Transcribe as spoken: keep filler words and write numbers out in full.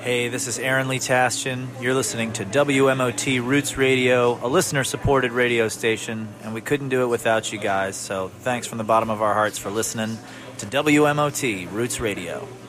Hey, this is Aaron Lee Tastian. You're listening to W M O T Roots Radio, a listener-supported radio station, and we couldn't do it without you guys, so thanks from the bottom of our hearts for listening to W M O T Roots Radio.